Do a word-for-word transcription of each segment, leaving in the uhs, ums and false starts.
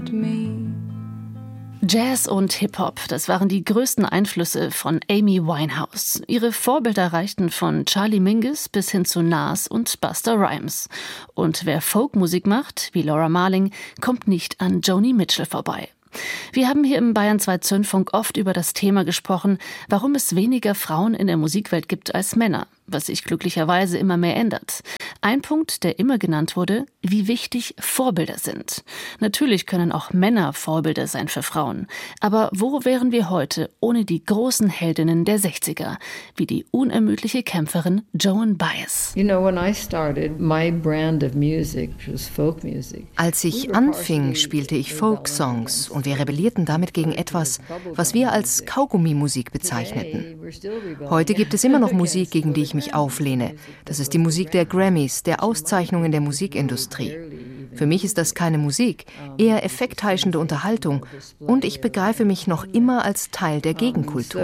Jazz und Hip-Hop, das waren die größten Einflüsse von Amy Winehouse. Ihre Vorbilder reichten von Charlie Mingus bis hin zu Nas und Busta Rhymes. Und wer Folkmusik macht, wie Laura Marling, kommt nicht an Joni Mitchell vorbei. Wir haben hier im Bayern zwei Zündfunk oft über das Thema gesprochen, warum es weniger Frauen in der Musikwelt gibt als Männer, was sich glücklicherweise immer mehr ändert. Ein Punkt, der immer genannt wurde, wie wichtig Vorbilder sind. Natürlich können auch Männer Vorbilder sein für Frauen. Aber wo wären wir heute ohne die großen Heldinnen der sechziger, wie die unermüdliche Kämpferin Joan Baez? You know, when I started, my brand of music was folk music. Als ich anfing, spielte ich Folk-Songs und wir rebellierten damit gegen etwas, was wir als Kaugummi-Musik bezeichneten. Heute gibt es immer noch Musik, gegen die ich mich auflehne. Das ist die Musik der Grammys, der Auszeichnungen der Musikindustrie. Für mich ist das keine Musik, eher effektheischende Unterhaltung und ich begreife mich noch immer als Teil der Gegenkultur.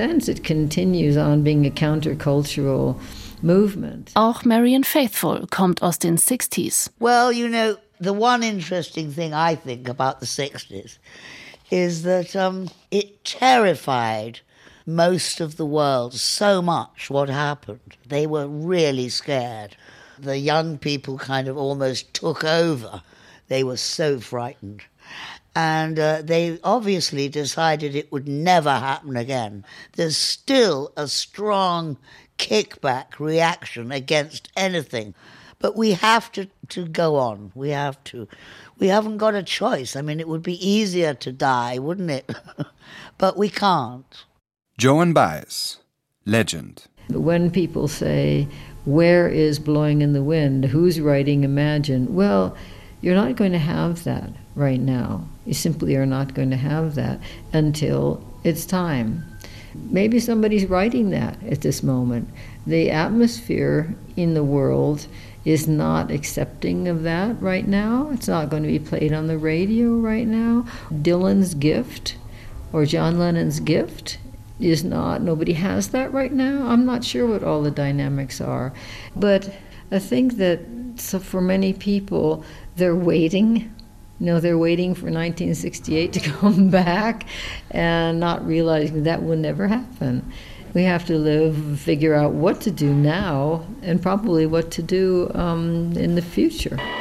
Auch Marianne Faithfull kommt aus den sixties. Well, you know, the one interesting thing I think about the sixties is that um, it terrified most of the world so much what happened. They were really scared. The young people kind of almost took over. They were so frightened. And uh, they obviously decided it would never happen again. There's still a strong kickback reaction against anything. But we have to, to go on. We have to. We haven't got a choice. I mean, it would be easier to die, wouldn't it? But we can't. Joan Baez, legend. When people say, where is Blowing in the Wind? Who's writing Imagine? Well, you're not going to have that right now. You simply are not going to have that until it's time. Maybe somebody's writing that at this moment. The atmosphere in the world is not accepting of that right now. It's not going to be played on the radio right now. Dylan's gift or John Lennon's gift is not, nobody has that right now. I'm not sure what all the dynamics are. But I think that so for many people, they're waiting. You know, they're waiting for nineteen sixty-eight to come back and not realizing that will never happen. We have to live, figure out what to do now and probably what to do um, in the future.